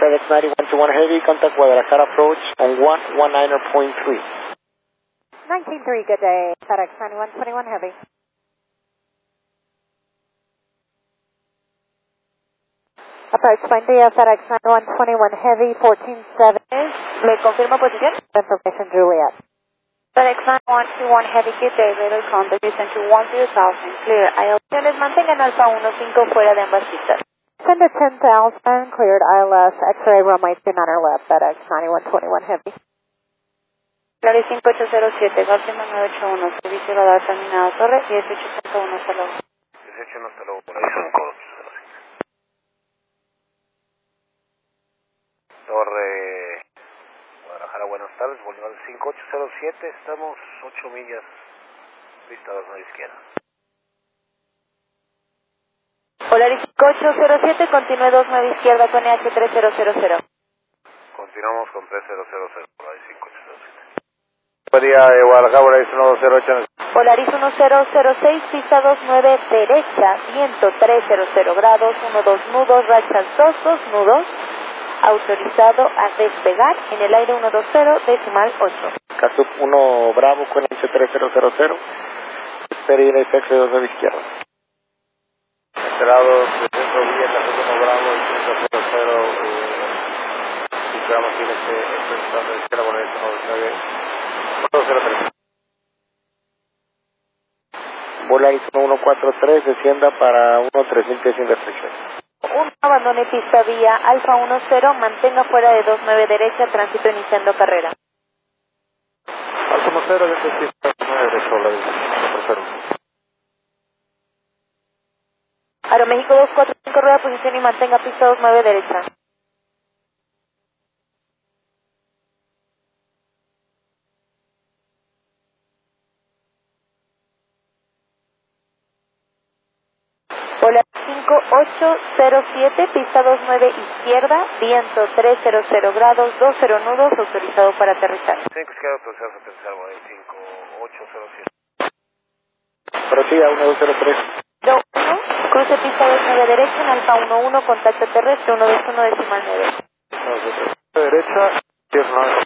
FedEx 9121 Heavy, contact Guadalajara approach on 119.3. 19.3, good day, FedEx 9121 Heavy. Approach buen día, FedEx 9121 Heavy, 147. ¿Me confirma posición? Information Juliet. FedEx 9121 Heavy, good day, radar contact descent to 10,000, clear. ILS mantengan Alfa 15 fuera de ambas pistas. Send to 10,000, cleared ILS, X-ray runway 29 left, FedEx 9121 Heavy. Claro 5807, Gulfstream 981, servicio radar terminado, torre 18.1, hasta luego. 18, hasta luego, por ahí son codos. Torre Guadalajara, buenas tardes, Bolívar 5807, estamos 8 millas, pista 2 izquierda. Polaris 5807, continúe 29 izquierda con EH 3000. Continuamos con 3000, Polaris 5807. Buen día, Guadalajara, Polaris 1208. Polaris 1006, pista 29 derecha, viento 300 grados, 12 nudos, rachas 2 nudos, autorizado a despegar en el aire 120, decimal 8. Casup 1 Bravo con EH 3000, serie FX 2 izquierda. Enterados de centro vía, Casup 1 Bravo, 3000, esperamos que este estado de izquierda, Polaris 203. Volaris 1143, descienda para 13000 pies sin restricción. 1, abandone pista vía Alfa 10, mantenga fuera de 29 derecha, tránsito iniciando carrera. Alfa 10, desde pista 9 derecha, Volaris 4-0. Aeroméxico 245, rueda posición y mantenga pista 29 derecha. Polaris 5807, pista 29 izquierda, viento 300 grados, 20 nudos, autorizado para aterrizar. 5 izquierda, autorizado a aterrizar, Polaris 5807. Prosiga 1203. 1, cruce pista 29 derecha en Alfa 11, contacto terrestre 121 decimal 9. Derecha, 19.